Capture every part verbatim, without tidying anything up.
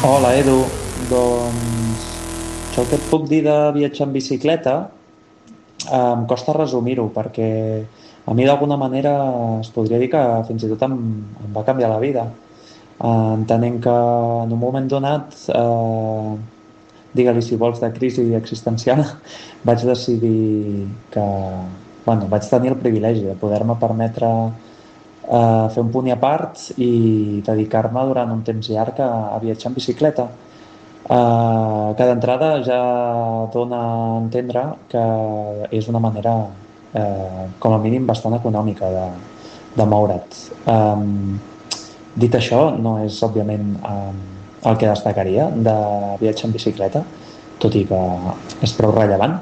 Hola, Edu. Doncs això que et puc dir de viatjar en bicicleta eh, em costa resumir-ho perquè a mi d'alguna manera es podria dir que fins i tot em, em va canviar la vida. Eh, entenent que en un moment donat, eh, digue-li si vols de crisi existencial, vaig decidir que, bueno, vaig tenir el privilegi de poder-me permetre eh, fer un punt i a part i dedicar-me durant un temps llarg a, a viatjar en bicicleta. Uh, que d'entrada ja dona a entendre que és una manera uh, com a mínim bastant econòmica de, de moure't. Um, dit això, no és òbviament um, el que destacaria de viatge en bicicleta, tot i que és prou rellevant,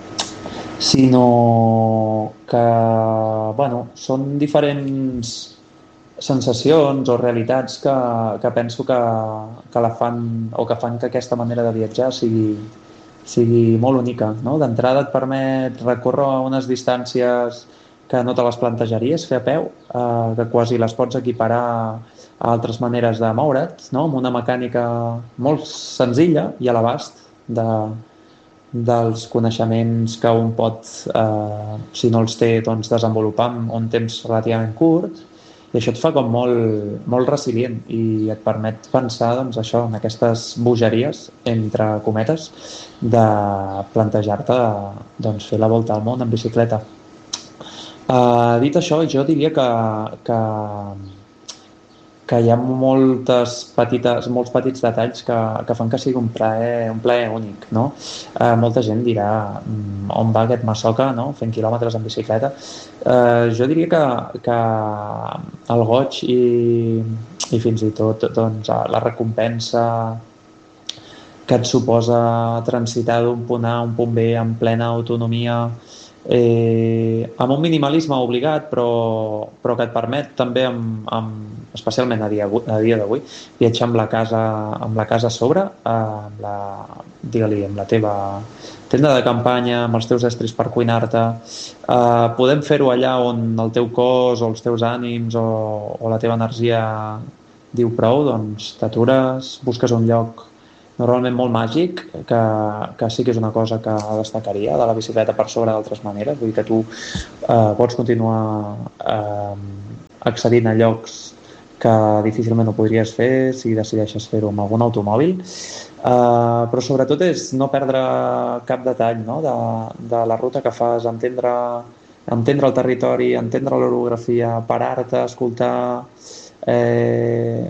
sinó que bueno, són diferents sensacions o realitats que, que penso que, que la fan o que fan que aquesta manera de viatjar sigui, sigui molt única, no? D'entrada et permet recórrer unes distàncies que no te les plantejaries fer a peu, eh, que quasi les pots equiparar a altres maneres de moure't, no? Amb una mecànica molt senzilla i a l'abast de, dels coneixements que un pot, eh, si no els té, doncs, desenvolupar en un temps relativament curt. I això et fa com molt, molt resilient i et permet pensar, doncs, això, en aquestes bogeries, entre cometes, de plantejar-te, doncs, fer la volta al món en bicicleta. Uh, dit això, jo diria que, que, que hi ha moltes petites, molts petits detalls que, que fan que sigui un plaer, un plaer únic, no? Uh, molta gent dirà on va aquest massoca, no? Fent quilòmetres en bicicleta. Uh, jo diria que, que el goig i, i fins i tot, doncs, la recompensa que et suposa transitar d'un punt A a un punt B en plena autonomia, eh, amb un minimalisme obligat, però, però que et permet també, amb, amb, especialment a dia, a dia d'avui, viatjar amb la casa, amb la casa a sobre, eh, amb la, digue-li, amb la teva tenda de campanya, amb els teus estris per cuinar-te. Eh, podem fer-ho allà on el teu cos o els teus ànims o, o la teva energia diu prou, doncs t'atures, busques un lloc normalment molt màgic, que, que sí que és una cosa que destacaria de la bicicleta per sobre d'altres maneres, vull dir que tu eh, pots continuar eh, accedint a llocs que difícilment ho podries fer si decideixes fer-ho amb algun automòbil, eh, però sobretot és no perdre cap detall, no? de, de la ruta que fas, entendre, entendre el territori, entendre l'orografia, parar-te, escoltar... Eh,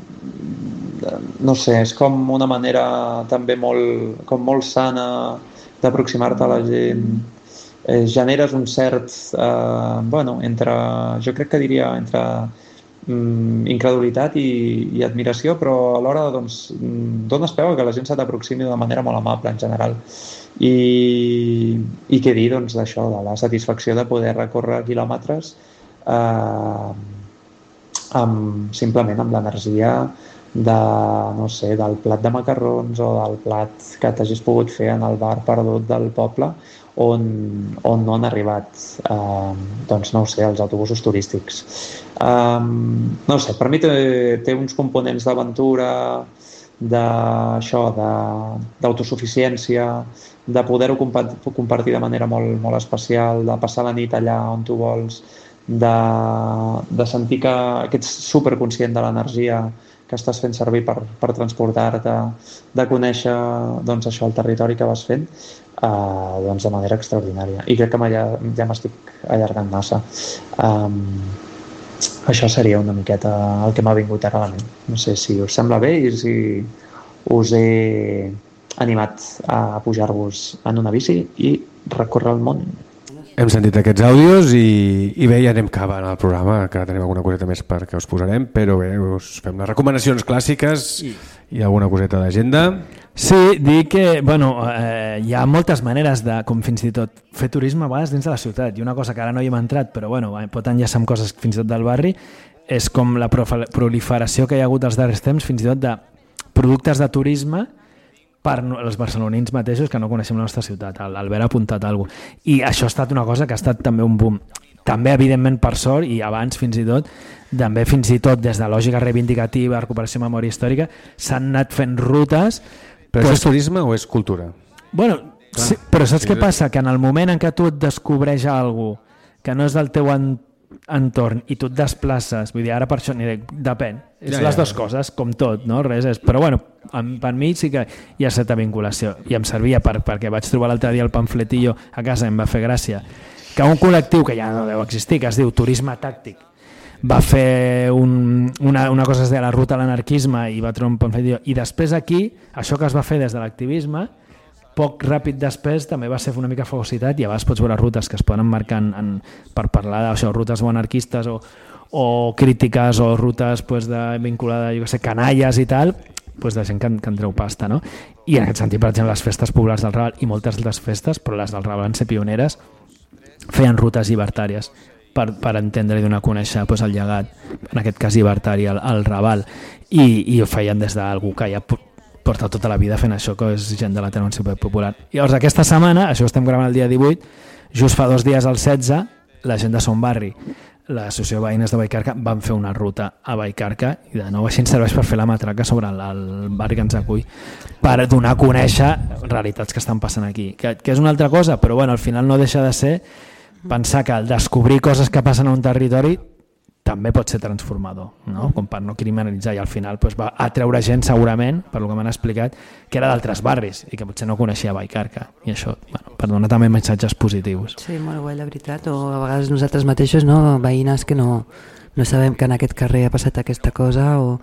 no sé, és com una manera també molt, com molt sana d'aproximar-te a la gent. Eh, generes un cert, eh, bueno, entre, jo crec que diria entre mm, incredulitat i, i admiració, però alhora doncs, dones peu a que la gent se t'aproximi d'una manera molt amable en general. I, i què dir, doncs, d'això, de la satisfacció de poder recórrer quilòmetres eh, amb, simplement amb l'energia de, no sé, del plat de macarrons o del plat que t'hagis pogut fer en el bar perdut del poble on, on no han arribat eh, doncs no ho sé, els autobusos turístics. Eh, no sé, per mi té, té uns components d'aventura, d'això, d'autosuficiència, de poder-ho compartir de manera molt, molt especial, de passar la nit allà on tu vols, de, de sentir que, que ets superconscient de l'energia que estàs fent servir per, per transportar-te, de conèixer, doncs, això, el territori que vas fent, eh, doncs, de manera extraordinària. I crec que ja, ja m'estic allargant massa. Um, això seria una miqueta el que m'ha vingut ara a la ment. No sé si us sembla bé i si us he animat a pujar-vos en una bici i recórrer el món. Hem sentit aquests àudios i, i bé, ja anem acabant el programa, que tenim alguna coseta més perquè us posarem, però bé, us fem les recomanacions clàssiques i, i alguna coseta d'agenda. Sí, dir que bueno, eh, hi ha moltes maneres de, com fins i tot, fer turisme a vegades dins de la ciutat, i una cosa que ara no hi hem entrat, però bueno, pot enllaçar amb coses fins i tot del barri, és com la proliferació que hi ha hagut els darrers temps, fins i tot de productes de turisme per els barcelonins mateixos que no coneixem la nostra ciutat. L'Albert ha apuntat alguna cosa. I això ha estat una cosa que ha estat també un boom. també evidentment per sort i abans fins i tot també fins i tot des de lògica reivindicativa, recuperació de memòria històrica s'han anat fent rutes. Però pues, és turisme o és cultura? Bueno, clar, sí, però saps sí, què passa? Que en el moment en què tu et descobreix alguna que no és del teu entorn i tu et desplaces, vull dir, ara per això ni dic, depèn, és ja, les ja. dues coses com tot, no? Res és, però bueno, per mi sí que hi ha certa vinculació i em servia per, perquè vaig trobar l'altre dia el pamfletillo a casa i em va fer gràcia que un col·lectiu que ja no deu existir, que es diu Turisme Tàctic, va fer un, una, una cosa que es deia la ruta a l'anarquisme i va trobar un pamfletillo i després aquí, això que es va fer des de l'activisme poc ràpid després també va ser una mica fagocitat i a vegades pots veure rutes que es poden marcar en, en, per parlar d'això, rutes o anarquistes o, o crítiques o rutes pues, de, vinculades, jo què sé, canalles i tal, pues, de gent que, que en treu pasta, no? I en aquest sentit, per exemple, les festes populars del Raval i moltes altres festes, però les del Raval van ser pioneres, feien rutes llibertàries per, per entendre i donar a conèixer pues, el llegat, en aquest cas llibertari, al, al Raval, i, i ho feien des d'algú que ja porta tota la vida fent això, que és gent de la Tenència Popular. Llavors, aquesta setmana, això estem gravant el dia divuit, just fa dos dies, el setze, la gent de Son Barri, l'associació de veïnes de Vallcarca, van fer una ruta a Vallcarca i de nou així ens serveix per fer la matraca sobre el, el barri que ens acull, per donar a conèixer realitats que estan passant aquí. Que, que és una altra cosa, però bueno, al final no deixa de ser pensar que el descobrir coses que passen a un territori també pot ser transformador, no? Com per no criminalitzar, i al final pues, va atreure gent segurament, per lo que m'han explicat, que era d'altres barris i que potser no coneixia Vallcarca, i això bueno, per donar també missatges positius. Sí, molt guai, la veritat, o a vegades nosaltres mateixos, no? Veïnes que no, no sabem que en aquest carrer ha passat aquesta cosa, o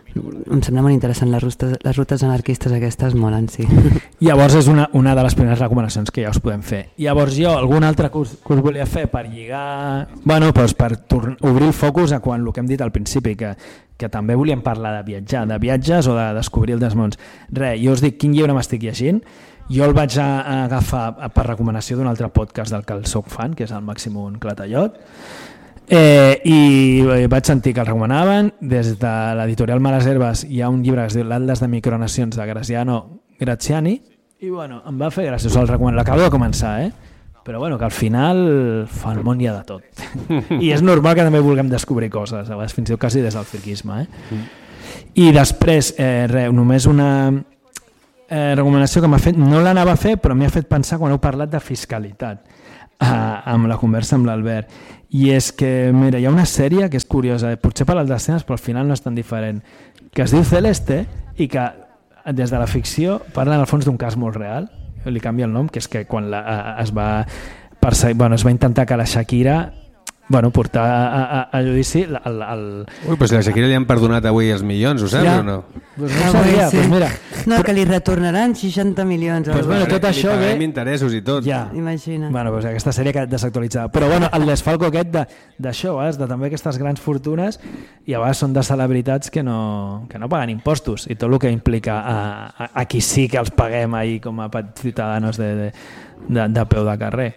em sembla molt interessant, les rutes, les rutes anarquistes aquestes molen, sí. Llavors és una, una de les primeres recomanacions que ja us podem fer. Llavors jo, algun altre que us, que us volia fer per lligar, bueno, doncs per obrir el focus a quan el que hem dit al principi, que, que també volíem parlar de viatjar, de viatges o de descobrir el desmons. Re, jo us dic quin llibre m'estic llegint. Jo el vaig a, a agafar per recomanació d'un altre podcast del que el soc fan, que és el Màximum Clatallot. Eh, i vaig sentir que el recomanaven. Des de l'editorial Males Herbes hi ha un llibre que es diu L'Atles de Micronacions de Graziano Graziani i bueno, em va fer gràcies, el recomano, l'acabo de començar, eh? Però bueno, que al final fa el món hi ha de tot i és normal que també vulguem descobrir coses, a vegades fins i tot quasi des del friquisme, eh? I després eh, re, només una eh, recomanació que m'ha fet, no l'anava a fer però m'ha fet pensar quan heu parlat de fiscalitat eh, amb la conversa amb l'Albert. I és que, mira, hi ha una sèrie que és curiosa, potser per les escenes, però al final no és tan diferent, que es diu Celeste i que des de la ficció parla en el fons d'un cas molt real, li canvia el nom, que és que quan la, es, va perseguir, bueno, es va intentar que la Shakira bueno, portar a, a, a judici el, el... Ui, però si la Shakira li han perdonat avui els milions, ho saps ja. O no? Pues no, sabia, sí. Pues mira, no, que li retornaran seixanta milions. Pues bueno, tot això ve... Amb interessos i tot. Ja. Imagina. Bueno, pues aquesta sèrie que desactualitzada. Però bueno, el desfalco aquest d'això, de, de també aquestes grans fortunes, i a vegades són de celebritats que no, que no paguen impostos, i tot el que implica a, a, a qui sí que els paguem ahir com a ciutadans de, de, de, de peu de carrer.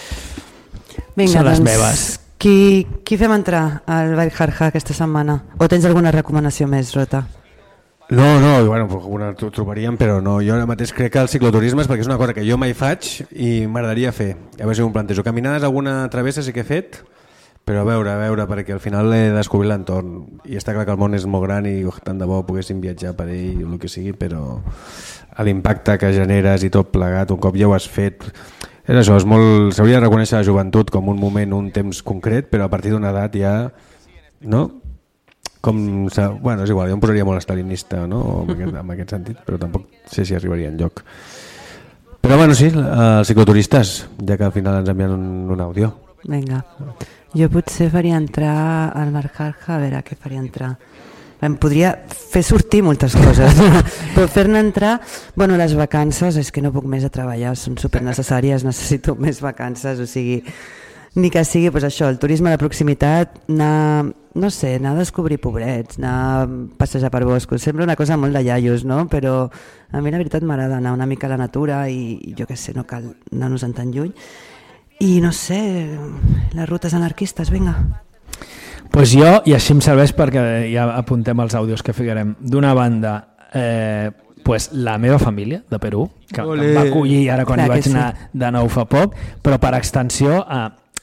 Vinga, són les doncs... meves. Qui, qui fem entrar al Vallcarca aquesta setmana? O tens alguna recomanació més, Rota? No, no, bueno, alguna trobaríem, però no. Jo ara mateix crec que el cicloturisme és perquè és una cosa que jo mai faig i m'agradaria fer. A veure si m'ho plantejo. Caminades, alguna travessa sí que he fet, però a veure, a veure, perquè al final he descobrit l'entorn. I està clar que el món és molt gran i tant de bo poguéssim viatjar per ell o el que sigui, però l'impacte que generes i tot plegat, un cop ja ho has fet... És això, és molt... s'hauria de reconèixer la joventut com un moment, un temps concret, però a partir d'una edat ja... no? Com... bueno, és igual, jo em posaria molt estalinista, no? En aquest, en aquest sentit, però tampoc sé si arribaria enlloc. Però bueno, sí, els cicloturistes, ja que al final ens envien un, un àudio. Vinga, jo potser faria entrar al Vallcarca, a veure què faria entrar... Em podria fer sortir moltes coses, però fer-ne entrar... Bueno, les vacances, és que no puc més a treballar, són supernecessàries, necessito més vacances, o sigui, ni que sigui pues això, el turisme de proximitat, anar, no sé, anar a descobrir pobrets, anar a passejar per boscos, sembla una cosa molt de iaios, no? Però a mi la veritat m'agrada anar una mica a la natura i jo què sé, no cal anar-nos en tan lluny. I no sé, les rutes anarquistes, vinga. Pues jo, i així em serveix perquè ja apuntem els àudios que ficarem. D'una banda, eh, pues la meva família de Perú, que, que em va acollir ara quan Clar hi vaig anar sí. de nou fa poc, però per extensió a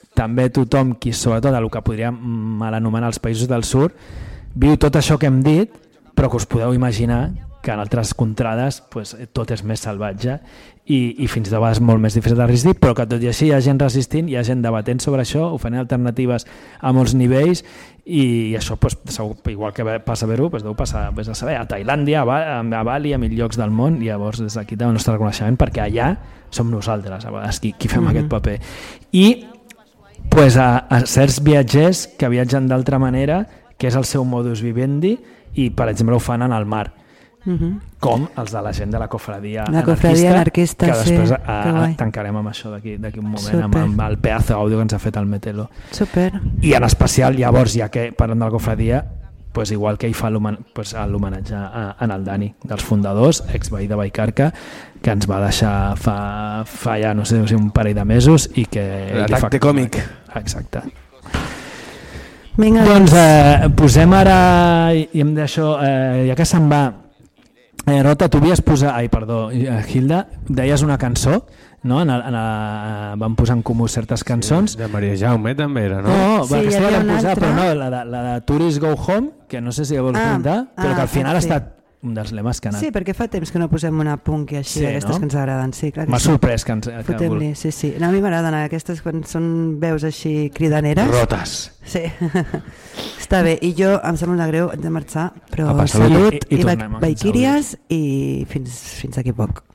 també tothom, qui sobretot el que podríem mal anomenar els països del sud, viu tot això que hem dit, però que us podeu imaginar que en altres contrades pues, tot és més salvatge i, i fins i tot és molt més difícil de resistir, però que tot i així hi ha gent resistint, hi ha gent debatent sobre això, oferint alternatives a molts nivells i, i això, pues, segur, igual que passa a Perú, pues, deu passar a saber, a Tailàndia, a, a Bali, a mil llocs del món, i llavors des d'aquí el nostre reconeixement, perquè allà som nosaltres a vegades qui, qui fem mm-hmm. aquest paper. I pues, a, a certs viatgers que viatgen d'altra manera, que és el seu modus vivendi, i per exemple ho fan en el mar. Uh-huh. Com els de la gent de la cofradia, la cofradia anarquista, que després sí, a, a, tancarem amb això d'aquí un moment amb, amb el pedazo d'àudio que ens ha fet el Metelo. Super. I en especial llavors, ja que parlem de la cofradia, pues igual que ell fa pues, l'homenatge a, a el Dani, dels fundadors, exveí de Vallcarca, que ens va deixar fa, fa ja no sé, un parell de mesos i que... L'atac de còmic. Exacte. Vinga, doncs eh, posem ara i hem d'això, eh, ja que se'n va eh, Rota, tu havies posat ai perdó, Hilda, deies una cançó, no? En el, en el, vam posar en comú certes cançons, sí, de Maria Jaume també era, no? no, sí, aquesta la vam posar, altra. però no, la de, la de Tourist Go Home, que no sé si la vols ah, comentar, però ah, que al final sí. ha estat un dels lemes que ha anat. Sí, perquè fa temps que no posem una punk i així, Sí, d'aquestes no? que ens agraden. Sí, clar que M'ha sí. sorprès que ens... Que Fotem-li, sí, sí. No, a mi m'agraden aquestes quan són veus així cridaneres. Rotes. Sí. Està bé. I jo, em sembla una greu, haig de marxar, però Apa, salut. salut I- i i, tornem, i Valquíries i fins, fins aquí poc.